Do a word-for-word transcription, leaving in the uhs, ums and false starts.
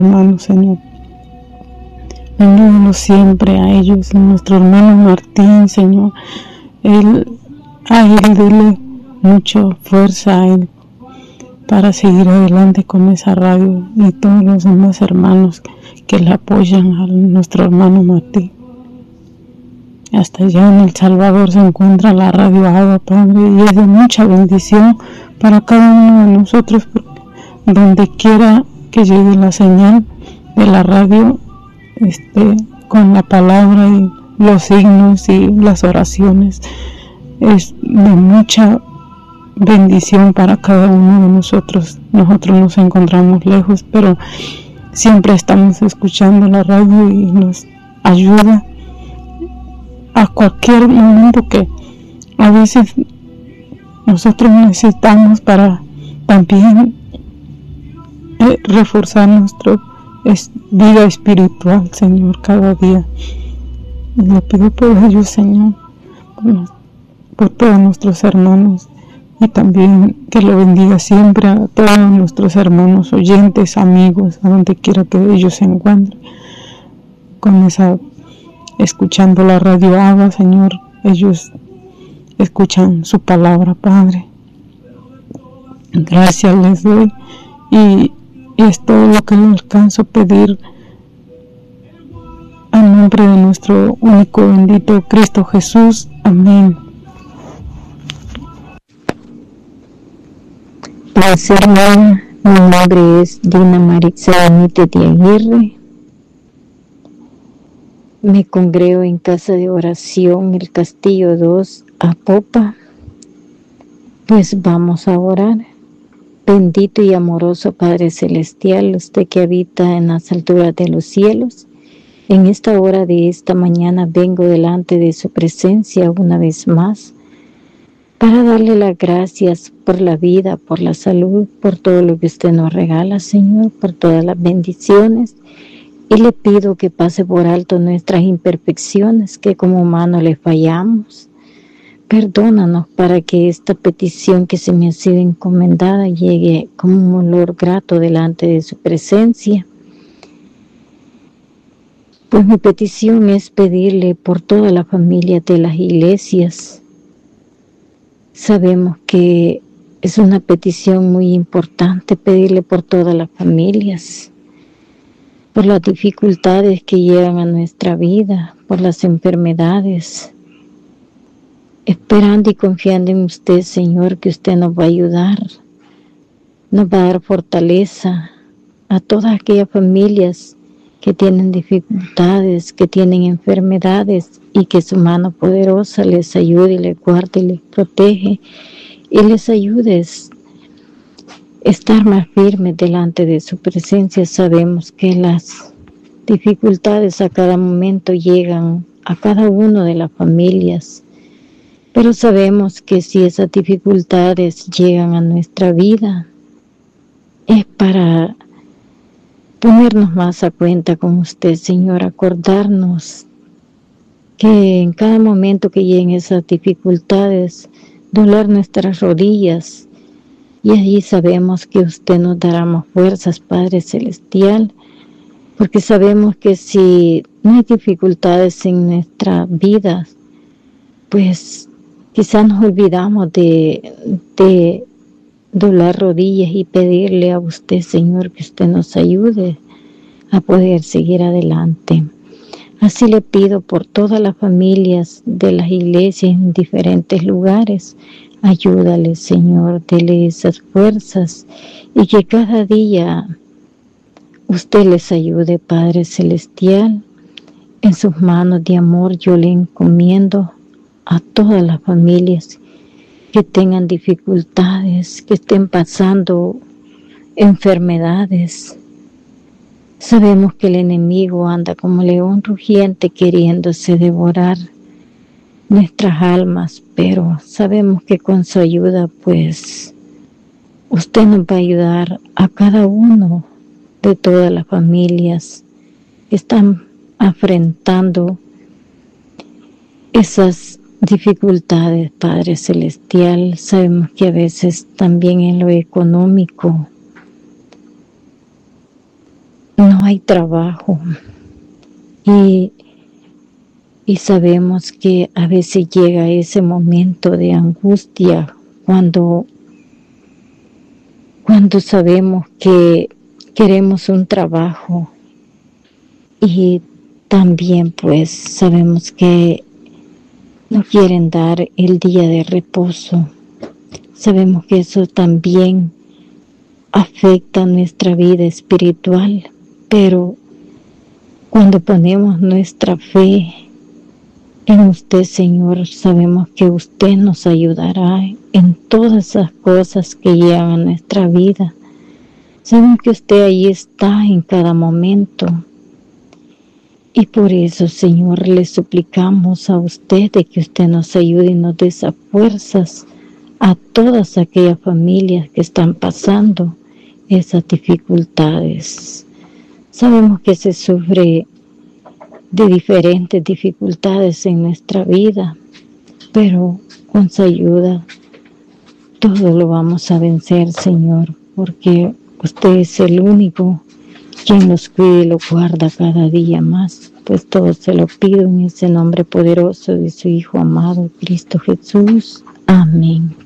hermanos, Señor. Bendigo siempre a ellos, a nuestro hermano Martín, Señor. Él, a él dile mucha fuerza a él para seguir adelante con esa radio, y todos los demás hermanos que le apoyan a nuestro hermano Martín. Hasta allá en El Salvador se encuentra la radio Agua, Padre, y es de mucha bendición para cada uno de nosotros, porque donde quiera que llegue la señal de la radio, este, con la palabra y los signos y las oraciones, es de mucha bendición para cada uno de nosotros. Nosotros nos encontramos lejos, pero siempre estamos escuchando la radio y nos ayuda a cualquier momento que a veces nosotros necesitamos para también eh, reforzar nuestra es, vida espiritual, Señor, cada día. Y le pido por ellos, Señor, por, por todos nuestros hermanos, y también que lo bendiga siempre a todos nuestros hermanos oyentes, amigos, a donde quiera que ellos se encuentren, con esa, escuchando la radio Agua, Señor. Ellos escuchan su palabra, Padre. Gracias les doy, y, y es todo lo que le alcanzo a pedir en nombre de nuestro único bendito Cristo Jesús. Amén. Paz, hermana. Mi nombre es Dina Maritza Benítez de Aguirre. Me congrego en Casa de Oración El Castillo dos, Apopa. Pues vamos a orar. Bendito y amoroso Padre Celestial, usted que habita en las alturas de los cielos, en esta hora de esta mañana vengo delante de su presencia una vez más para darle las gracias por la vida, por la salud, por todo lo que usted nos regala, Señor, por todas las bendiciones. Y le pido que pase por alto nuestras imperfecciones, que como humanos le fallamos. Perdónanos para que esta petición que se me ha sido encomendada llegue como un olor grato delante de su presencia. Pues mi petición es pedirle por toda la familia de las iglesias. Sabemos que es una petición muy importante pedirle por todas las familias, por las dificultades que llegan a nuestra vida, por las enfermedades, esperando y confiando en usted, Señor, que usted nos va a ayudar, nos va a dar fortaleza a todas aquellas familias que tienen dificultades, que tienen enfermedades, y que su mano poderosa les ayude y les guarde y les protege y les ayude a estar más firmes delante de su presencia. Sabemos que las dificultades a cada momento llegan a cada una de las familias, pero sabemos que si esas dificultades llegan a nuestra vida es para ponernos más a cuenta con usted, Señor, acordarnos que en cada momento que lleguen esas dificultades, doblar nuestras rodillas, y allí sabemos que usted nos dará más fuerzas, Padre Celestial, porque sabemos que si no hay dificultades en nuestra vida, pues quizás nos olvidamos de, de doblar rodillas y pedirle a usted, Señor, que usted nos ayude a poder seguir adelante. Así le pido por todas las familias de las iglesias en diferentes lugares. Ayúdale, Señor, dele esas fuerzas y que cada día usted les ayude, Padre Celestial. En sus manos de amor yo le encomiendo a todas las familias que tengan dificultades, que estén pasando enfermedades. Sabemos que el enemigo anda como león rugiente queriéndose devorar nuestras almas, pero sabemos que con su ayuda, pues, usted nos va a ayudar a cada uno de todas las familias que están afrontando esas dificultades, Padre Celestial. Sabemos que a veces también en lo económico no hay trabajo y, y sabemos que a veces llega ese momento de angustia cuando, cuando sabemos que queremos un trabajo y también pues sabemos que no quieren dar el día de reposo. Sabemos que eso también afecta nuestra vida espiritual, pero cuando ponemos nuestra fe en usted, Señor, sabemos que usted nos ayudará en todas esas cosas que llegan a nuestra vida. Sabemos que usted ahí está en cada momento. Y por eso, Señor, le suplicamos a usted de que usted nos ayude y nos dé esas fuerzas a todas aquellas familias que están pasando esas dificultades. Sabemos que se sufre de diferentes dificultades en nuestra vida, pero con su ayuda todo lo vamos a vencer, Señor, porque usted es el único quien nos cuida y lo guarda cada día más. Pues todo se lo pido en ese nombre poderoso de su Hijo amado, Cristo Jesús. Amén.